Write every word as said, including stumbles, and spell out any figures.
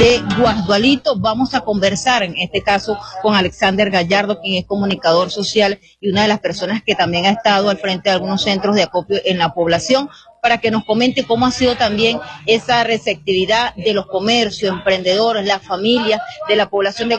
de Guasdualito. Vamos a conversar en este caso con Alexander Gallardo, quien es comunicador social y una de las personas que también ha estado al frente de algunos centros de acopio en la población, para que nos comente cómo ha sido también esa receptividad de los comercios, emprendedores, las familias de la población de